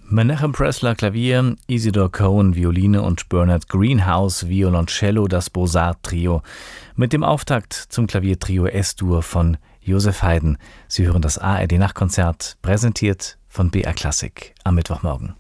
Menachem Pressler Klavier, Isidor Cohen Violine und Bernard Greenhouse Violoncello, das Beaux-Arts-Trio mit dem Auftakt zum Klaviertrio S-Dur von Joseph Haydn. Sie hören das ARD-Nachtkonzert, präsentiert von BR Klassik am Mittwochmorgen.